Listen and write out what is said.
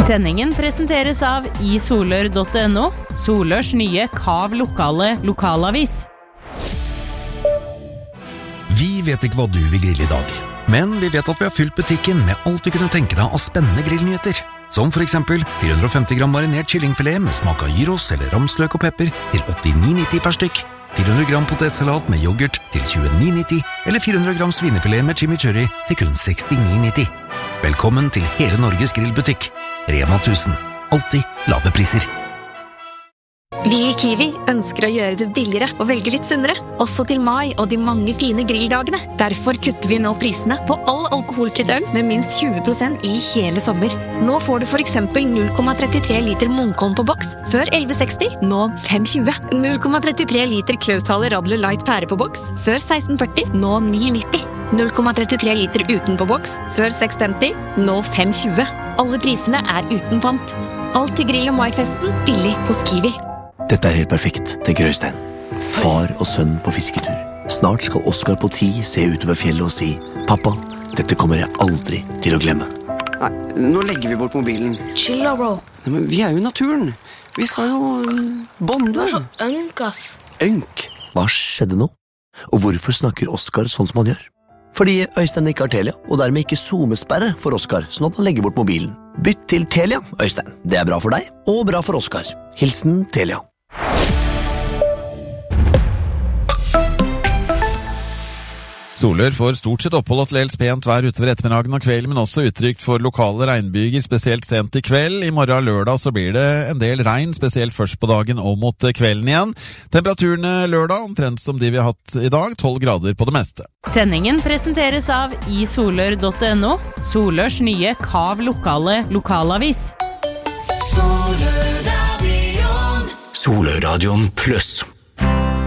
Sendingen presenteres av isolør.no, Solørs nye Kav lokale lokalavis. Vi vet ikke hva du vil grille I dag, men vi vet at vi har fylt butikken med alt du kunne tenke deg av spennende grillnyheter. Som for eksempel 450 gram marinert kyllingfilet med smak av gyros eller ramsløk og pepper til 89,90 per stykk. 400 gram potetsalat med yoghurt til 29,90 eller 400 gram svinefilet med chimichurri til kun 69,90. Velkommen til hele Norges grillbutikk. Rema 1000. Alltid lave priser. Vi I Kiwi ønsker å gjøre det billigere og velge litt sunnere, også til mai og de mange fine grilldagene. Derfor kutter vi nå prisene på all alkoholfritt øl med minst 20% I hele sommer. Nå får du for eksempel 0,33 liter Munkholm på boks, før 11,60, nå 5,20. 0,33 liter Klaushaler Radler Light pære på boks, før 16,40, nå 9,90. 0,33 liter uten på boks, før 6,50, nå 5,20. Alle prisene uten pant. Alt til grill- og maifesten, billig hos Kiwi. Dette helt perfekt, tenker Øystein. Far og sønn på fisketur. Snart skal Oskar på 10 se utover fjellet og si «Pappa, dette kommer jeg aldri til å glemme». Nei, nå legger vi bort mobilen. Chill da, bro. Nei, men vi jo I naturen. Vi skal jo bonde. Du så ønk, ass. Ønk? Hva skjedde nå? Og hvorfor snakker Oskar sånn som han gjør? Fordi Øystein ikke har Telia, og dermed ikke zoomesperre for Oskar, sånn at han legger bort mobilen. Bytt til Telia, Øystein. Det bra for deg, og bra for Oskar. Hilsen Telia. Solør får stort sett opphold og til dels pent vær utover ettermiddagen og kveld, men også utrygt for lokale regnbyger, spesielt sent I kveld. I morgen lørdag så blir det en del regn, spesielt først på dagen og mot kvelden igjen. Temperaturene lørdag, omtrent som de vi har hatt I dag, 12 grader på det meste. Sendingen presenteres av isolør.no, Solørs nye Kav lokale lokalavis. Solørradioen Plus.